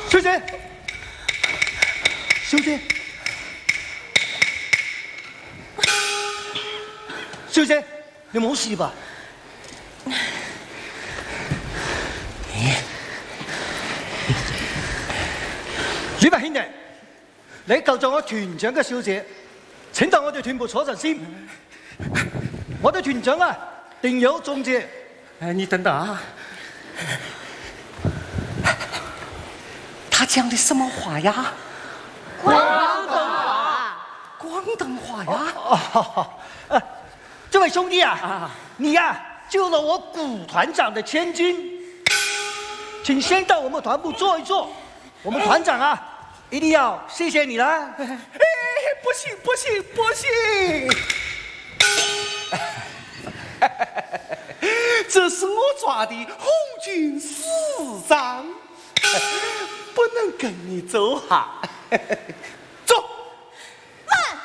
小姐，小姐，小姐，你冇事吧？李白兄弟，你救咗我團長嘅小姐，請到我哋團部坐陣先。我哋團長啊，定有重謝。 你等等啊，他講的什麼話呀？ 廣東話。 廣東話呀？ 這位兄弟啊，你呀救了我古團長的千金，請先到我們團部坐一坐。我們團長啊，一定要謝謝你啦！ 不行不行不行！這是我抓的紅軍師長，不能跟你走哈。走。 慢。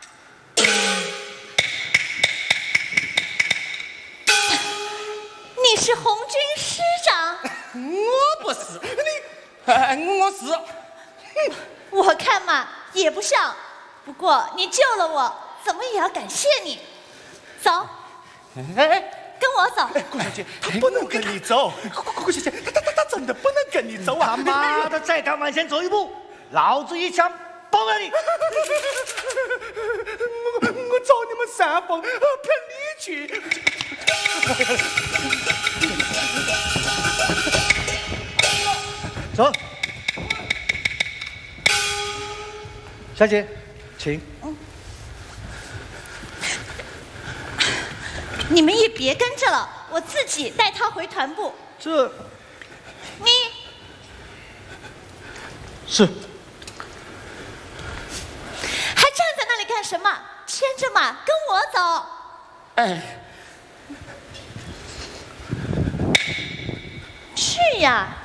你是紅軍師長？ 我不是，我是。 我看嘛也不像，不過你救了我，怎麼也要感謝你。走，跟我走。 顧小姐，他不能跟你走。顧小姐，他真的不能跟你走啊！ 他媽的，再敢往前走一步，老子一槍崩了你！ 我找你們三房賠你去。 走。小姐，請。 你們也別跟着了，我自己帶他回團部。 這， 你是。 還站在那裡幹什麼？牽着馬跟我走。 哎， 去呀！